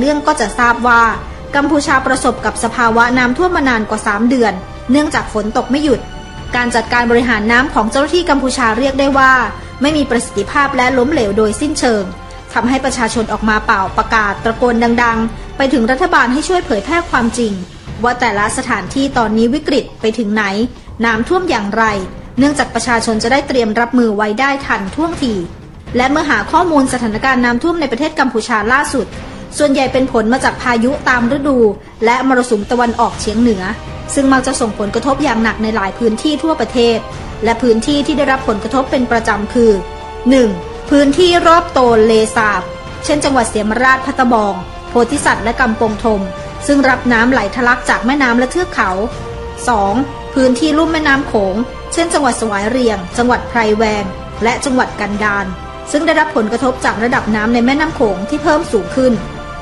เรื่องก็จะทราบว่ากัมพูชาประสบกับสภาวะน้ำท่วมมานานกว่า3เดือนเนื่องจากฝนตกไม่หยุดการจัดการบริหารน้ำของเจ้าหน้าที่กัมพูชาเรียกได้ว่าไม่มีประสิทธิภาพและล้มเหลวโดยสิ้นเชิงทำให้ประชาชนออกมาเป่าประกาศตะโกนดังๆไปถึงรัฐบาลให้ช่วยเผยแพร่ความจริงว่าแต่ละสถานที่ตอนนี้วิกฤตไปถึงไหนน้ำท่วมอย่างไรเนื่องจากประชาชนจะได้เตรียมรับมือไว้ได้ทันท่วงทีและเมื่อหาข้อมูลสถานการณ์น้ำท่วมในประเทศกัมพูชาล่าสุดส่วนใหญ่เป็นผลมาจากพายุตามฤดูและมรสุมตะวันออกเฉียงเหนือซึ่งมักจะส่งผลกระทบอย่างหนักในหลายพื้นที่ทั่วประเทศและพื้นที่ที่ได้รับผลกระทบเป็นประจำคือ 1. พื้นที่รอบโตนเลสาบเช่นจังหวัดเสียมราชพัทบองโพธิสัตว์และกำปงธมซึ่งรับน้ำไหลทะลักจากแม่น้ำและเทือกเขา 2. พื้นที่ลุ่มแม่น้ำโขงเช่นจังหวัดสวายเรียงจังหวัดไพรแวงและจังหวัดกันดารซึ่งได้รับผลกระทบจากระดับน้ำในแม่น้ำโขงที่เพิ่มสูงขึ้น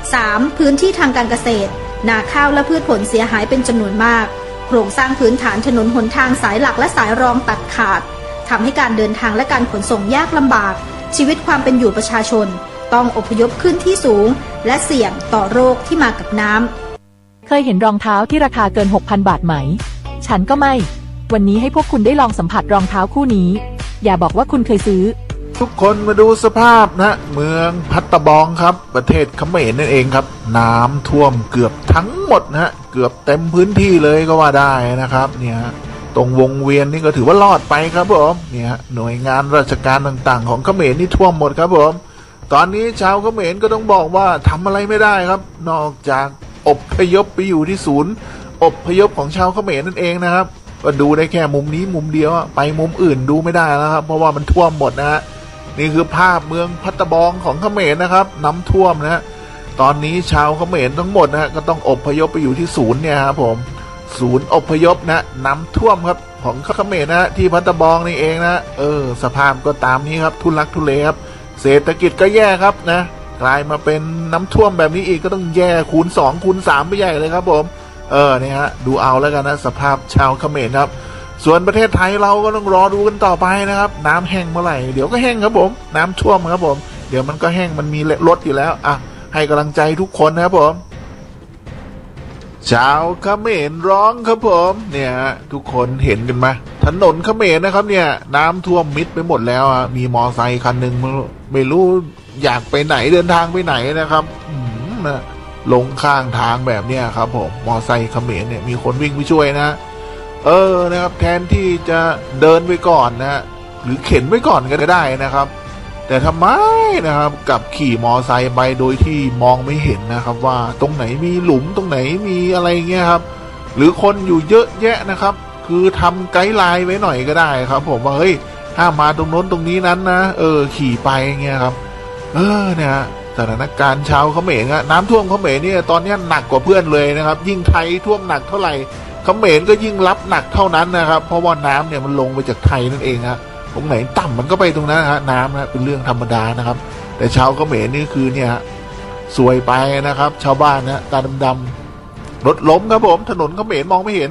3. พื้นที่ทางการเกษตรนาข้าวและพืชผลเสียหายเป็นจำนวนมากโครงสร้างพื้นฐานถนนหนทางสายหลักและสายรองตัดขาดทำให้การเดินทางและการขนส่งยากลำบากชีวิตความเป็นอยู่ประชาชนต้องอพยพขึ้นที่สูงและเสี่ยงต่อโรคที่มากับน้ำเคยเห็นรองเท้าที่ราคาเกิน 6,000 บาทไหมฉันก็ไม่วันนี้ให้พวกคุณได้ลองสัมผัสรองเท้าคู่นี้อย่าบอกว่าคุณเคยซื้อทุกคนมาดูสภาพนะเมืองพัตตาบองครับประเทศเขมรนั่นเองครับน้ำท่วมเกือบทั้งหมดนะเกือบเต็มพื้นที่เลยก็ว่าได้นะครับเนี่ยตรงวงเวียนนี่ก็ถือว่ารอดไปครับผมเนี่ยหน่วยงานราชการต่างๆของเขมรนี่ท่วมหมดครับผมตอนนี้ชาวเขมรก็ต้องบอกว่าทำอะไรไม่ได้ครับนอกจากอพยพไปอยู่ที่ศูนย์อพยพของชาวเขมรนั่นเองนะครับก็ดูได้แค่มุมนี้มุมเดียวไปมุมอื่นดูไม่ได้แล้วครับเพราะว่ามันท่วมหมดนะฮะนี่คือภาพเมืองพัตตาบองของเขมรนะครับน้ำท่วมนะฮะตอนนี้ชาวเขมรทั้งหมดนะฮะก็ต้องอพยพไปอยู่ที่ศูนย์เนี่ยครับผมศูนย์อพยพนะน้ำท่วมครับของเขมรนะที่พัตตาบองนี่เองนะสภาพก็ตามนี้ครับทุลักทุเลครับเศรษฐกิจก็แย่ครับนะกลายมาเป็นน้ำท่วมแบบนี้อีกก็ต้องแย่คูณ2คูณ3ไปใหญ่เลยครับผมเนี่ยฮะดูเอาแล้วกันนะสภาพชาวเขมรครับส่วนประเทศไทยเราก็ต้องรอดูกันต่อไปนะครับน้ำแห้งเมื่อไหร่เดี๋ยวก็แห้งครับผมน้ำท่วมครับผมเดี๋ยวมันก็แห้งมันมีรถอยู่แล้วให้กำลังใจทุกคนนะครับผมชาวเขมรร้องครับผมเนี่ยทุกคนเห็นกันไหมถนนเขมรนะครับเนี่ยน้ำท่วมมิดไปหมดแล้วมีมอไซค์คันหนึ่งไม่รู้อยากไปไหนเดินทางไปไหนนะครับลงข้างทางแบบเนี้ยครับผมมอไซค์เขมรเนี่ยมีคนวิ่งไปช่วยนะนะครับแทนที่จะเดินไปก่อนนะหรือเข็นไว้ก่อนก็ได้นะครับแต่ทำไมนะครับกับขี่มอไซค์ไปโดยที่มองไม่เห็นนะครับว่าตรงไหนมีหลุมตรงไหนมีอะไรเงี้ยครับหรือคนอยู่เยอะแยะนะครับคือทำไกด์ไลน์ไว้หน่อยก็ได้ครับผมว่าเฮ้ยห้ามมาตรงโน้นตรงนี้นั้นนะขี่ไปเงี้ยครับเนี่ยสถานการณ์ชาวเขมรน้ำท่วมเขมรเนี่ยตอนนี้หนักกว่าเพื่อนเลยนะครับยิ่งไทยท่วมหนักเท่าไหร่เขมรก็ยิ่งรับหนักเท่านั้นนะครับเพราะว่าน้ำเนี่ยมันลงไปจากไทยนั่นเองฮะตรงไหนต่ำมันก็ไปตรงนั้นฮะน้ำนะเป็นเรื่องธรรมดานะครับแต่ชาวเขมรนี่คือเนี่ยสวยไปนะครับชาวบ้านนะตาดำๆรถล้มครับผมถนนเขมรมองไม่เห็น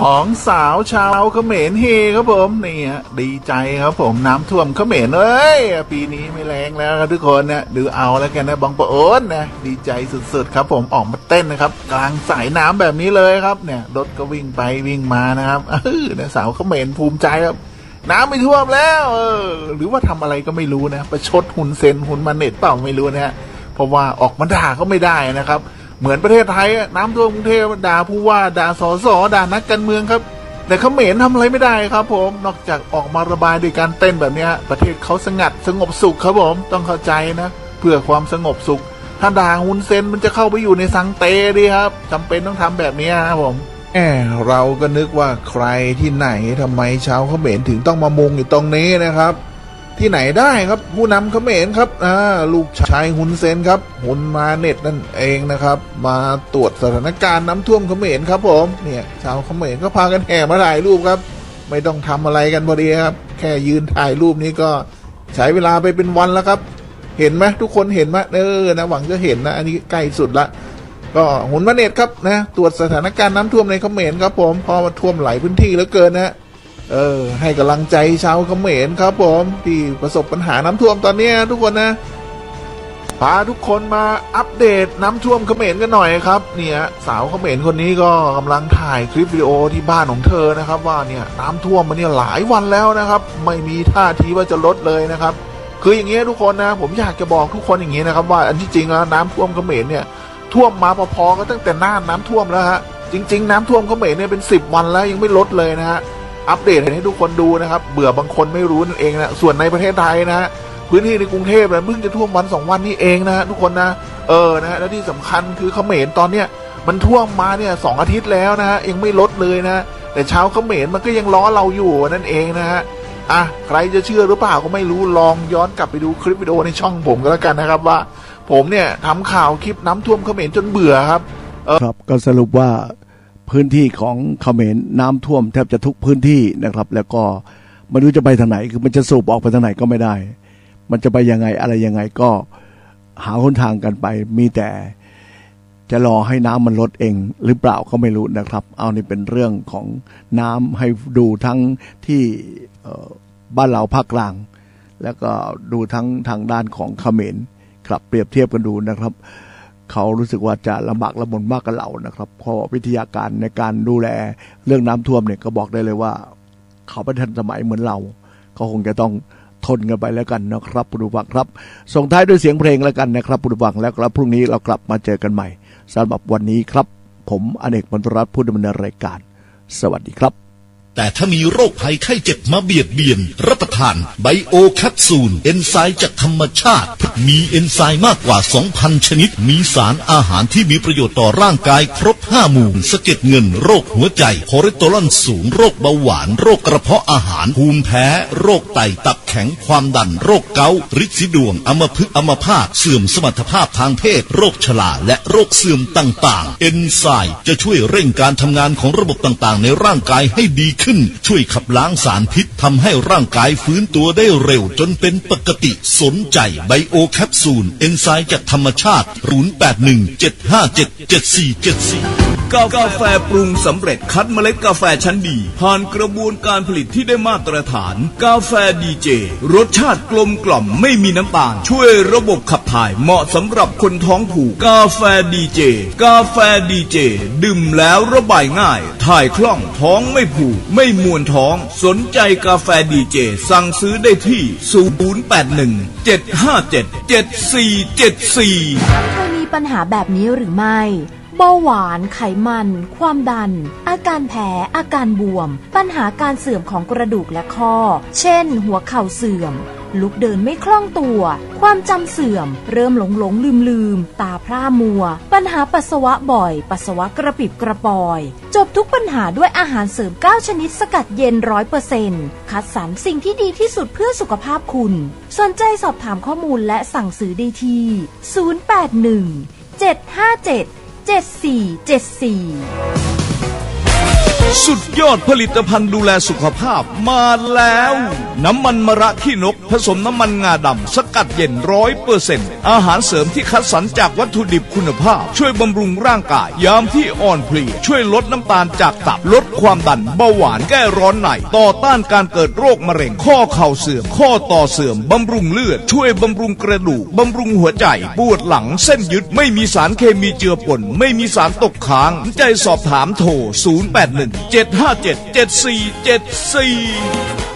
2 สาวชาวเขมรเฮครับผมนี่ฮะดีใจครับผมน้ำท่วมเขมรปีนี้ไม่แรงแล้วครับทุกคนนะดูเอาแล้วกันนะบางปะโอนนะดีใจสุดๆครับผมออกมาเต้นนะครับกลางสายน้ำแบบนี้เลยครับเนี่ยรถก็วิ่งไปวิ่งมานะครับนะสาวเขมรภูมิใจครับน้ำไม่ท่วมแล้วหรือว่าทำอะไรก็ไม่รู้นะประชดหุ่นเซนหุ่นมาเน็ตเปล่าไม่รู้นะฮะเพราะว่าออกมาด่าก็ไม่ได้นะครับเหมือนประเทศไทยน้ำท่วมกรุงเทพด่าผู้ว่าด่าสสด่านักการเมืองครับแต่เขมรทำอะไรไม่ได้ครับผมนอกจากออกมาระบายด้วยการเต้นแบบนี้ประเทศเขาสงบสุขครับผมต้องเข้าใจนะเพื่อความสงบสุขถ้าด่าหุ่นเซนมันจะเข้าไปอยู่ในสังเตดีครับจำเป็นต้องทำแบบนี้ครับผมเราก็นึกว่าใครที่ไหนทำไมชาวเขมรถึงต้องมามุงอยู่ตรงนี้นะครับที่ไหนได้ครับผู้นำเขมรครับลูกชายฮุนเซนครับฮุนมาเน็ตนั่นเองนะครับมาตรวจสถานการณ์น้ำท่วมเขมรครับผมเนี่ยชาวเขมรก็พากันแห่มาถ่ายรูปครับไม่ต้องทำอะไรกันพอดีครับแค่ยืนถ่ายรูปนี้ก็ใช้เวลาไปเป็นวันแล้วครับเห็นไหมทุกคนเห็นไหมนะหวังจะเห็นนะอันนี้ใกล้สุดละก็ฮุนมาเน็ตครับนะตรวจสถานการณ์น้ำท่วมในเขมรครับผมพอมาท่วมหลายพื้นที่เหลือเกินนะให้กำลังใจชาวเขมรครับผมที่ประสบปัญหาน้ำท่วมตอนนี้ทุกคนนะพาทุกคนมาอัปเดตน้ำท่วมเขมรกันหน่อยครับเนี่ยสาวเขมรคนนี้ก็กำลังถ่ายคลิปวิดีโอที่บ้านของเธอนะครับว่าเนี่ยน้ำท่วมมาเนี่ยหลายวันแล้วนะครับไม่มีท่าทีว่าจะลดเลยนะครับคืออย่างเงี้ยทุกคนนะผมอยากจะบอกทุกคนอย่างงี้นะครับว่าอันที่จริงแล้วน้ำท่วมเขมรเนี่ยท่วมมาพอๆก็ตั้งแต่น่านน้ำท่วมแล้วฮะจริงๆน้ำท่วมเขมรเนี่ยเป็น10 วันแล้วยังไม่ลดเลยนะฮะอัปเดตให้ทุกคนดูนะครับเบื่อบางคนไม่รู้นั่นเองนะส่วนในประเทศไทยนะฮะพื้นที่ในกรุงเทพเนี่ยเพิ่งจะท่วมวัน2 วันนี้เองนะฮะทุกคนนะนะฮะและที่สำคัญคือเขมรตอนเนี้ยมันท่วมมาเนี่ย2 อาทิตย์แล้วนะฮะยังไม่ลดเลยนะแต่ชาวเขมรมันก็ยังล้อเราอยู่นั่นเองนะฮะใครจะเชื่อหรือเปล่าก็ไม่รู้ลองย้อนกลับไปดูคลิปวิดีโอในช่องผมก็แล้วกันนะครับว่าผมเนี่ยทำข่าวคลิปน้ำท่วมเขมรจนเบื่อครับครับก็สรุปว่าพื้นที่ของเขมรน้ำท่วมแทบจะทุกพื้นที่นะครับแล้วก็ไม่รู้จะไปทางไหนคือมันจะสูบออกไปทางไหนก็ไม่ได้มันจะไปยังไงอะไรยังไงก็หาหนทางกันไปมีแต่จะรอให้น้ำมันลดเองหรือเปล่าก็ไม่รู้นะครับเอานี่เป็นเรื่องของน้ำให้ดูทั้งที่บ้านเราภาคกลางแล้วก็ดูทั้งทางด้านของเขมรครับเปรียบเทียบกันดูนะครับเขารู้สึกว่าจะลำบากลำบนมากกว่าเรานะครับเพราะวิทยาการในการดูแลเรื่องน้ำท่วมเนี่ยก็บอกได้เลยว่าเขาไม่ทันสมัยเหมือนเราเขาคงจะต้องทนกันไปแล้วกันนะครับผู้ฟังครับส่งท้ายด้วยเสียงเพลงแล้วกันนะครับผู้ฟังแล้วครับพรุ่งนี้เรากลับมาเจอกันใหม่สำหรับวันนี้ครับผมอเนกมนตรัตน์ผู้ดำเนินรายการสวัสดีครับแต่ถ้ามีโรคภัยไข้เจ็บมาเบียดเบียนรับประทานไบโอแคปซูลเอนไซม์จากธรรมชาติมีเอนไซม์มากกว่า 2,000 ชนิดมีสารอาหารที่มีประโยชน์ต่อร่างกายครบ5 หมู่สะเก็ดเงินโรคหัวใจคอเลสเตอรอลสูงโรคเบาหวานโรคกระเพาะอาหารภูมิแพ้โรคไตตับแข็งความดันโรคเกาต์ฤทธิ์สีดวงอัมพฤกษ์อัมพาตเสื่อมสมรรถภาพทางเพศโรคชราและโรคเสื่อมต่างๆเอนไซม์จะช่วยเร่งการทำงานของระบบต่างๆในร่างกายให้ดีขึ้นช่วยขับล้างสารพิษทำให้ร่างกายฟื้นตัวได้เร็วจนเป็นปกติสนใจไบโอแคปซูลเอนไซม์จากธรรมชาติ0817577474 กาแฟปรุงสำเร็จคัดเมล็ดกาแฟชั้นดีผ่านกระบวนการผลิตที่ได้มาตรฐานกาแฟดีเจรสชาติกลมกล่อมไม่มีน้ำตาลช่วยระบบขับถ่ายเหมาะสำหรับคนท้องผูกกาแฟดีเจกาแฟดีเจดื่มแล้วระบายง่ายถ่ายคล่องท้องไม่ผูกไม่มวนท้องสนใจกาแฟดีเจสั่งซื้อได้ที่0817577474 เคยมีปัญหาแบบนี้หรือไม่เบาหวานไขมันความดันอาการแพ้อาการบวมปัญหาการเสื่อมของกระดูกและข้อเช่นหัวเข่าเสื่อมลุกเดินไม่คล่องตัวความจำเสื่อมเริ่มหลงลืมตาพร่ามัวปัญหาปัสสาวะบ่อยปัสสาวะกระปิบกระปอยจบทุกปัญหาด้วยอาหารเสริม9 ชนิดสกัดเย็น 100% คัดสรรสิ่งที่ดีที่สุดเพื่อสุขภาพคุณสนใจสอบถามข้อมูลและสั่งซื้อได้ที่0817577474 สุดยอดผลิตภัณฑ์ดูแลสุขภาพมาแล้วน้ำมันมะระขี้นกผสมน้ำมันงาดำสกัดเย็น 100% อาหารเสริมที่คัดสรรจากวัตถุดิบคุณภาพช่วยบำรุงร่างกายยามที่อ่อนเพลียช่วยลดน้ำตาลจากตับลดความดันเบาหวานแก้ร้อนในต่อต้านการเกิดโรคมะเร็งข้อเข่าเสื่อมข้อต่อเสื่อมบำรุงเลือดช่วยบำรุงกระดูกบำรุงหัวใจปวดหลังเส้นยึดไม่มีสารเคมีเจือปนไม่มีสารตกค้างใจสอบถามโทร0817577474